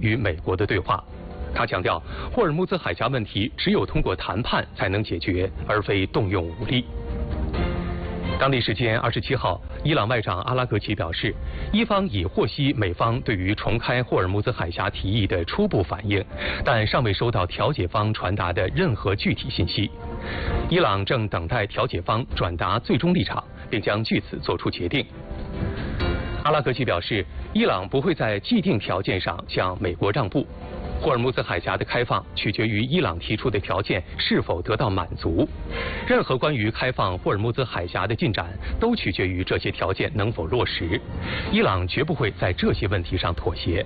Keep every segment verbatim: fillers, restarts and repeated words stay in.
与美国的对话。他强调，霍尔木兹海峡问题只有通过谈判才能解决，而非动用武力。当地时间二十七号，伊朗外长阿拉格齐表示，伊方已获悉美方对于重开霍尔木兹海峡提议的初步反应，但尚未收到调解方传达的任何具体信息。伊朗正等待调解方转达最终立场，并将据此作出决定。阿拉格齐表示，伊朗不会在既定条件上向美国让步。霍尔木兹海峡的开放取决于伊朗提出的条件是否得到满足。任何关于开放霍尔木兹海峡的进展都取决于这些条件能否落实。伊朗绝不会在这些问题上妥协。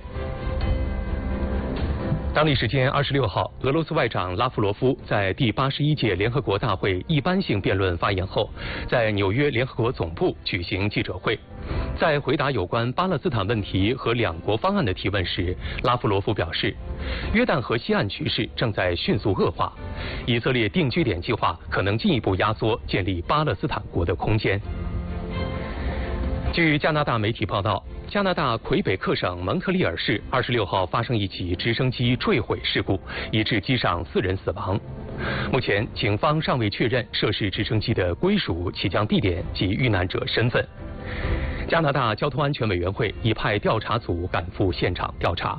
当地时间二十六号，俄罗斯外长拉夫罗夫在第八十一届联合国大会一般性辩论发言后，在纽约联合国总部举行记者会。在回答有关巴勒斯坦问题和两国方案的提问时，拉夫罗夫表示，约旦河西岸局势正在迅速恶化，以色列定居点计划可能进一步压缩建立巴勒斯坦国的空间。据加拿大媒体报道，加拿大魁北克省蒙特利尔市二十六号发生一起直升机坠毁事故，以致机上四人死亡。目前，警方尚未确认涉事直升机的归属、起降地点及遇难者身份。加拿大交通安全委员会已派调查组赶赴现场调查。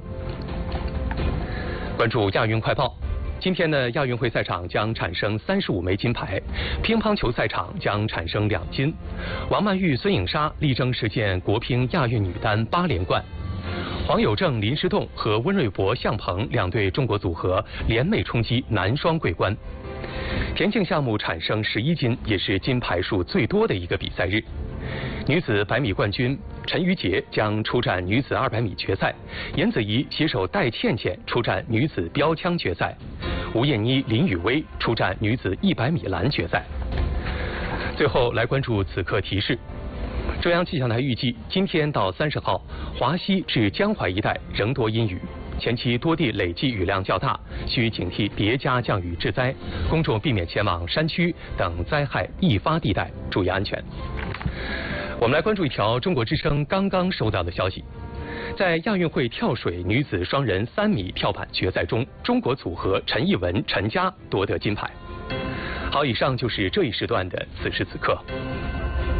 关注亚运快报。今天的亚运会赛场将产生三十五枚金牌，乒乓球赛场将产生两金。王曼玉、孙颖莎力争实现国乒亚运女单八连冠。黄有正、林诗栋和温瑞博、向鹏两对中国组合联袂冲击男双桂冠。田径项目产生十一金，也是金牌数最多的一个比赛日。女子百米冠军陈芋洁将出战女子二百米决赛，严子怡携手戴倩倩出战女子标枪决赛，吴艳妮、林雨薇出战女子一百米栏决赛。最后来关注此刻提示。中央气象台预计，今天到三十号，华西至江淮一带仍多阴雨，前期多地累计雨量较大，需警惕叠加降雨致灾，公众避免前往山区等灾害易发地带，注意安全。我们来关注一条中国之声刚刚收到的消息，在亚运会跳水女子双人三米跳板决赛中，中国组合陈艺文、陈佳夺得金牌。好，以上就是这一时段的此时此刻。